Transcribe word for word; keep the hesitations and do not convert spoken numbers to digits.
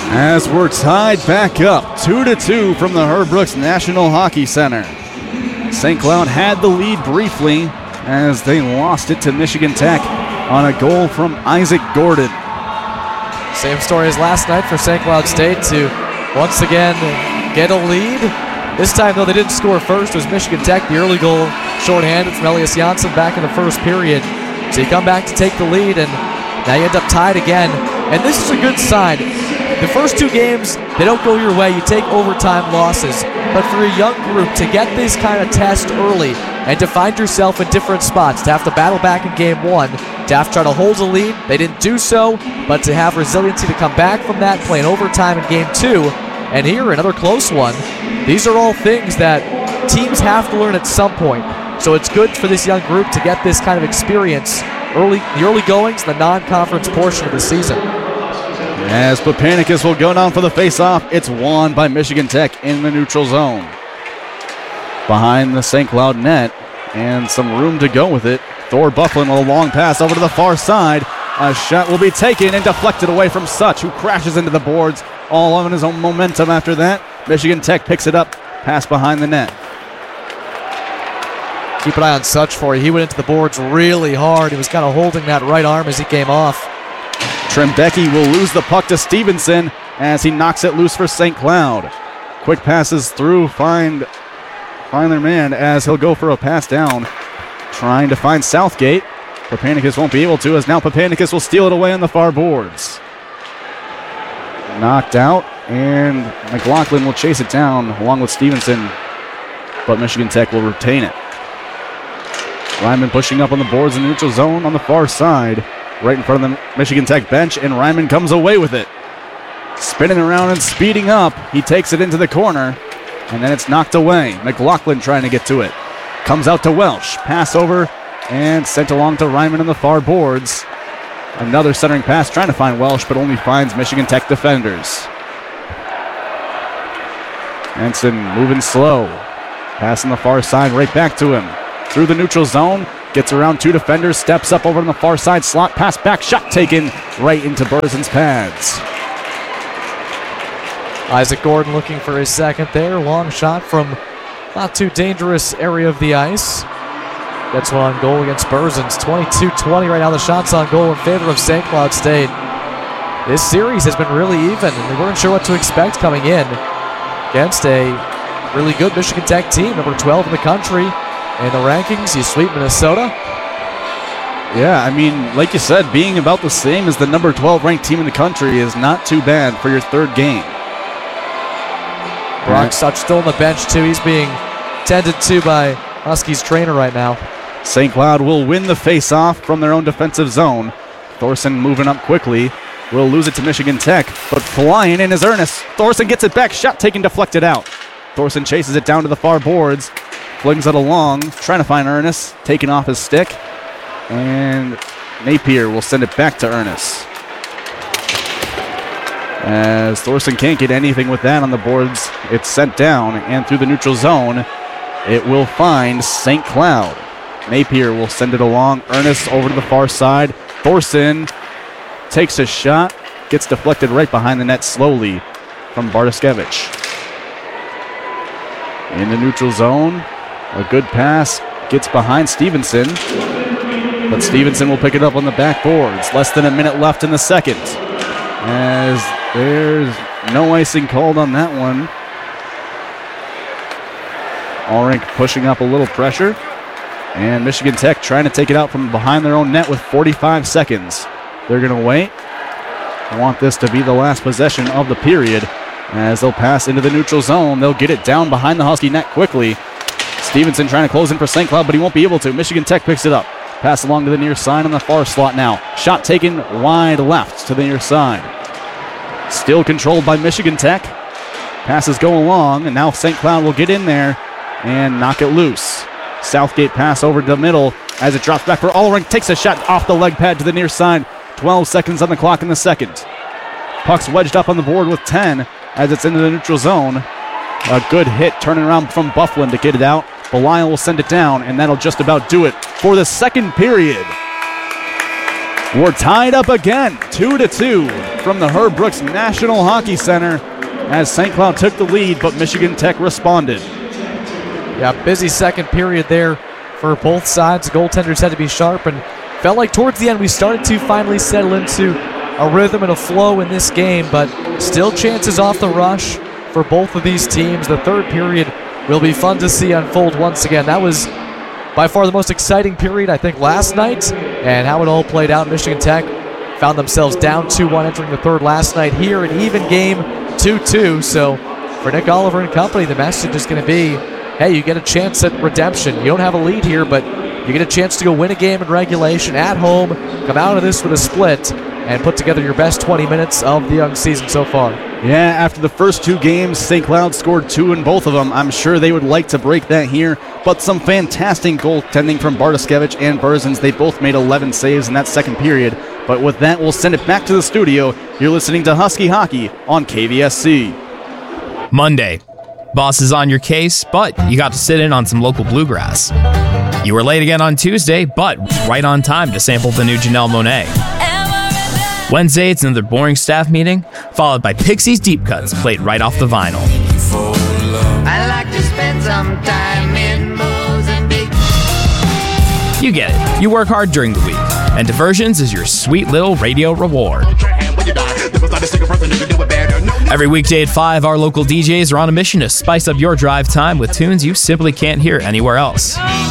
As we're tied back up, two to two from the Herb Brooks National Hockey Center. Saint Cloud had the lead briefly as they lost it to Michigan Tech on a goal from Isaac Gordon. Same story as last night for Saint Cloud State to once again get a lead. This time, though, they didn't score first. It was Michigan Tech, the early goal, shorthanded from Elias Janssen back in the first period. So you come back to take the lead, and now you end up tied again. And this is a good sign. The first two games, they don't go your way. You take overtime losses. But for a young group to get this kind of test early and to find yourself in different spots, to have to battle back in game one, to have to try to hold a lead, they didn't do so, but to have resiliency to come back from that, playing overtime in game two, and here another close one. These are all things that teams have to learn at some point. So it's good for this young group to get this kind of experience early, the early goings, the non-conference portion of the season. As Papanicus will go down for the face-off, it's won by Michigan Tech in the neutral zone. Behind the Saint Cloud net, and some room to go with it. Thor Bufflin with a long pass over to the far side. A shot will be taken and deflected away from Such, who crashes into the boards, all on his own momentum after that. Michigan Tech picks it up, pass behind the net. Keep an eye on Such for you. He went into the boards really hard. He was kind of holding that right arm as he came off. Trembecki will lose the puck to Stevenson as he knocks it loose for Saint Cloud. Quick passes through, find, find their man as he'll go for a pass down, trying to find Southgate. Papanicus won't be able to, as now Papanicus will steal it away on the far boards. Knocked out, and McLaughlin will chase it down along with Stevenson, but Michigan Tech will retain it. Ryman pushing up on the boards in the neutral zone on the far side, right in front of the Michigan Tech bench, and Ryman comes away with it. Spinning around and speeding up, he takes it into the corner, and then it's knocked away. McLaughlin trying to get to it. Comes out to Welsh, pass over, and sent along to Ryman on the far boards. Another centering pass trying to find Welsh, but only finds Michigan Tech defenders. Henson moving slow. Pass on the far side, right back to him. Through the neutral zone, gets around two defenders, steps up over on the far side slot, pass back, shot taken right into Burzen's pads. Isaac Gordon looking for his second there. Long shot from not too dangerous area of the ice. Gets one on goal against Burzens. twenty-two twenty right now, the shots on goal in favor of Saint Cloud State. This series has been really even, and we weren't sure what to expect coming in against a really good Michigan Tech team, number twelve in the country. In the rankings, you sweep Minnesota. Yeah, I mean, like you said, being about the same as the number twelve ranked team in the country is not too bad for your third game. Brock Such still on the bench, too. He's being tended to by Huskies trainer right now. Saint Cloud will win the face-off from their own defensive zone. Thorson moving up quickly. Will lose it to Michigan Tech, but flying in is Ernest. Thorson gets it back, shot taken, deflected out. Thorson chases it down to the far boards, flings it along, trying to find Ernest, taking off his stick, and Napier will send it back to Ernest. As Thorson can't get anything with that on the boards, it's sent down, and through the neutral zone, it will find Saint Cloud. Napier will send it along, Ernest over to the far side. Thorson takes a shot, gets deflected right behind the net slowly from Bartoskevich. In the neutral zone, a good pass gets behind Stevenson, but Stevenson will pick it up on the back boards. Less than a minute left in the second, as there's no icing called on that one. Allrink pushing up a little pressure, and Michigan Tech trying to take it out from behind their own net with forty-five seconds. They're going to wait. I want this to be the last possession of the period, as they'll pass into the neutral zone. They'll get it down behind the Husky net quickly. Stevenson trying to close in for Saint Cloud, but he won't be able to. Michigan Tech picks it up. Pass along to the near side on the far slot now. Shot taken wide left to the near side. Still controlled by Michigan Tech. Passes go along, and now Saint Cloud will get in there and knock it loose. Southgate pass over to the middle as it drops back for Allring. Takes a shot off the leg pad to the near side. twelve seconds on the clock in the second. Puck's wedged up on the board with ten as it's into the neutral zone. A good hit turning around from Bufflin to get it out. Belial will send it down, and that'll just about do it for the second period. We're tied up again, two to two from the Herb Brooks National Hockey Center as Saint Cloud took the lead, but Michigan Tech responded. Yeah, busy second period there for both sides. The goaltenders had to be sharp, and felt like towards the end we started to finally settle into a rhythm and a flow in this game, but still chances off the rush for both of these teams. The third period will be fun to see unfold once again. That was by far the most exciting period, I think, last night, and how it all played out. Michigan Tech found themselves down two one entering the third last night. Here, an even game, two two. So for Nick Oliver and company, the message is going to be, hey, you get a chance at redemption. You don't have a lead here, but you get a chance to go win a game in regulation at home, come out of this with a split, and put together your best twenty minutes of the young season so far. Yeah, after the first two games, Saint Cloud scored two in both of them. I'm sure they would like to break that here, but some fantastic goaltending from Bartoskevich and Burzins. They both made eleven saves in that second period. But with that, we'll send it back to the studio. You're listening to Husky Hockey on K V S C. Monday. Boss is on your case, but you got to sit in on some local bluegrass. You were late again on Tuesday, but right on time to sample the new Janelle Monáe. Wednesday, it's another boring staff meeting, followed by Pixies Deep Cuts played right off the vinyl. I like to spend some time in Mozambique. You get it. You work hard during the week, and Diversions is your sweet little radio reward. Every weekday at five, our local D Js are on a mission to spice up your drive time with tunes you simply can't hear anywhere else.